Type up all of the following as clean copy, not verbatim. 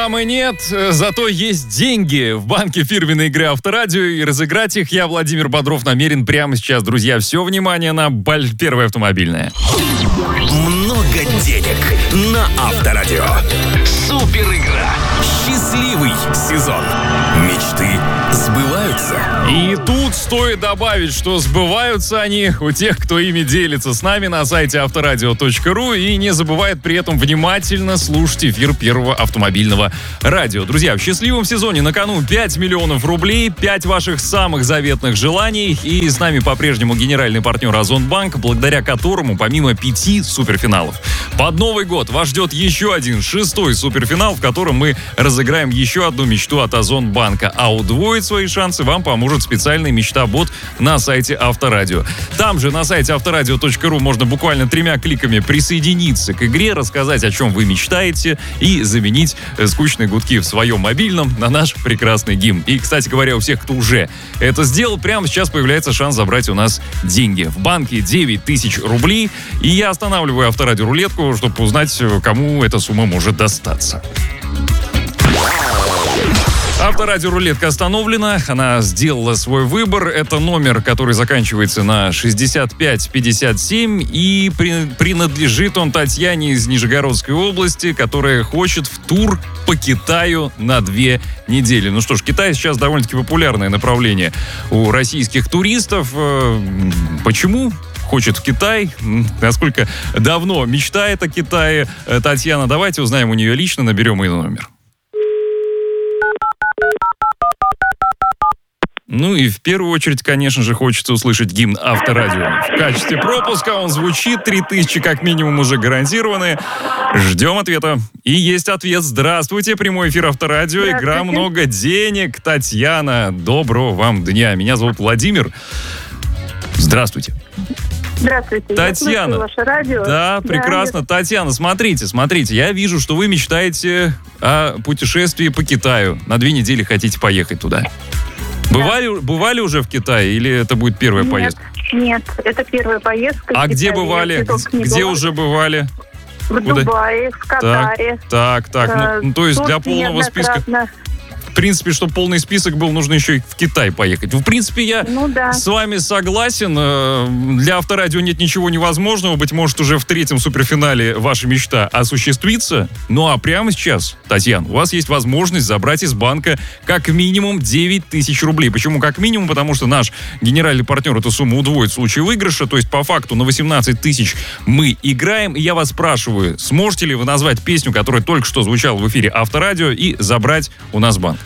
рекламы нет, зато есть деньги в банке фирменной игры «Авторадио», и разыграть их я, Владимир Бодров, намерен прямо сейчас. Друзья, все внимание на первое автомобильное. Много денег на Авторадио. Супер игра. Счастливый сезон. Мечты сбываются. И тут стоит добавить, что сбываются они у тех, кто ими делится с нами на сайте авторадио.ру и не забывает при этом внимательно слушать эфир первого автомобильного радио. Друзья, в счастливом сезоне на кону 5 миллионов рублей, 5 ваших самых заветных желаний. И с нами по-прежнему генеральный партнер Озонбанк, благодаря которому помимо 5 суперфиналов под Новый год вас ждет еще один, 6-й суперфинал, в котором мы разыграем еще одну мечту от Озонбанка. А удвоить свои шансы вам поможет специальный мечта-бот на сайте Авторадио. Там же на сайте авторадио.ру можно буквально 3 кликами присоединиться к игре, рассказать, о чем вы мечтаете, и заменить скучные гудки в своем мобильном на наш прекрасный гимн. И, кстати говоря, у всех, кто уже это сделал, прямо сейчас появляется шанс забрать у нас деньги. В банке 9 тысяч рублей. И я останавливаю Авторадио рулетку, чтобы узнать, кому эта сумма может достаться. Авторадио рулетка остановлена, она сделала свой выбор. Это номер, который заканчивается на 6557, и принадлежит он Татьяне из Нижегородской области, которая хочет в тур по Китаю на 2 недели. Ну что ж, Китай сейчас довольно-таки популярное направление у российских туристов. Почему хочет в Китай? Насколько давно мечтает о Китае Татьяна? Давайте узнаем у нее лично, наберем ее номер. Ну и в первую очередь, конечно же, хочется услышать гимн Авторадио. В качестве пропуска он звучит, 3000 как минимум уже гарантированы. Ждем ответа. И есть ответ. Здравствуйте, прямой эфир Авторадио. Игра «Много денег». Татьяна, доброго вам дня. Меня зовут Владимир. Здравствуйте. Здравствуйте. Татьяна. Я ваше радио. Да, прекрасно. Татьяна, смотрите. Я вижу, что вы мечтаете о путешествии по Китаю. На 2 недели хотите поехать туда. Бывали уже в Китае или это будет первая поездка? Нет, это первая поездка. А где бывали? Где уже бывали? В Дубае, в Катаре. Так. Ну, то есть для полного списка... В принципе, чтобы полный список был, нужно еще и в Китай поехать. В принципе, я с вами согласен. Для Авторадио нет ничего невозможного. Быть может, уже в 3-м суперфинале ваша мечта осуществится. Ну а прямо сейчас, Татьяна, у вас есть возможность забрать из банка как минимум 9 тысяч рублей. Почему как минимум? Потому что наш генеральный партнер эту сумму удвоит в случае выигрыша. То есть, по факту, на 18 тысяч мы играем. И я вас спрашиваю, сможете ли вы назвать песню, которая только что звучала в эфире Авторадио, и забрать у нас банк?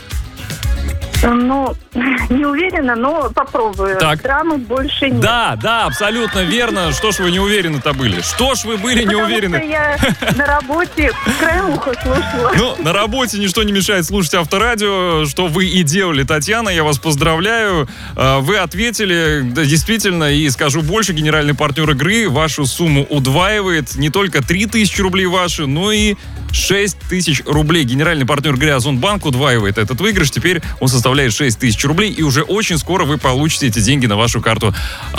Ну, не уверена, но попробую. Так. Драмы больше нет. Да, абсолютно верно. Что ж вы не уверены-то были? Что ж вы были не уверены? Потому что я на работе краем уха слушала. Ну, на работе ничто не мешает слушать Авторадио, что вы и делали, Татьяна. Я вас поздравляю. Вы ответили, да, действительно, и скажу больше, генеральный партнер игры вашу сумму удваивает. Не только 3000 рублей ваши, но и 6 тысяч рублей. Генеральный партнер игры Озонбанк удваивает этот выигрыш. Теперь он составляет 6 тысяч рублей, и уже очень скоро вы получите эти деньги на вашу карту.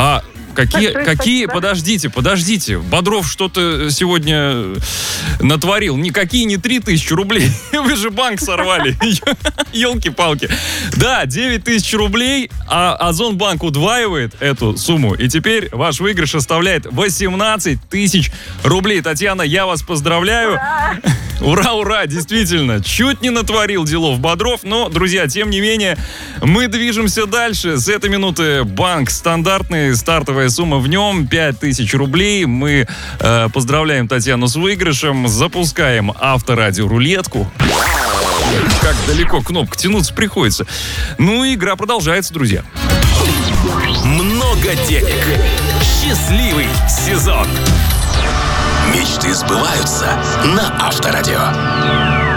Какие? Подождите. Бодров что-то сегодня натворил. Никакие не 3000 рублей. Вы же банк сорвали. Елки-палки. Да, 9 тысяч рублей, а Озонбанк удваивает эту сумму. И теперь ваш выигрыш составляет 18 тысяч рублей. Татьяна, я вас поздравляю. Ура, действительно. Чуть не натворил делов Бодров. Но, друзья, тем не менее, мы движемся дальше. С этой минуты банк стандартный, стартовая сумма в нем 5000 рублей. Мы поздравляем Татьяну с выигрышем. Запускаем Авторадио рулетку. Как далеко кнопка тянуться приходится. Ну и игра продолжается, друзья. Много денег. Счастливый сезон. Мечты сбываются на Авторадио.